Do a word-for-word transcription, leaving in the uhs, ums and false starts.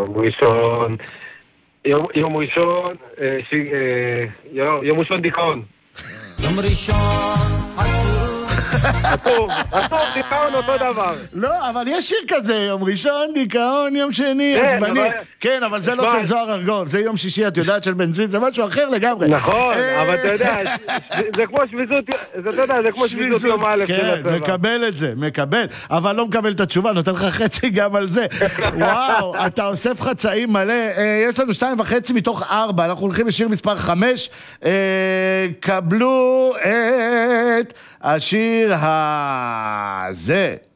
יום ראשון, יום, יום ראשון, אה, ש... אה, יום, יום ראשון דיכאון. יום ראשון עצוב. עצוב, עצוב, דיכאון אותו דבר. לא, אבל יש שיר כזה, יום ראשון, דיכאון, יום שני, כן, עצבני. אבל- כן, אבל זה לא תשמע, של זוהר ארגון, זה יום שישי, את יודעת, של בנזין, זה משהו אחר לגמרי. נכון, אה, אבל אתה יודע, זה- זה כמו שביזות, זה אתה יודע, זה כמו שביזות יום א' של כן, הצבא. מקבל את זה, מקבל, אבל לא מקבל את התשובה, נותן לך חצי גם על זה. וואו, אתה אוסף חצאים מלא. אה, יש לנו שתיים וחצי מתוך ארבע, אנחנו הולכים לשיר מספר חמש. אה, קבלו את השיר הזה.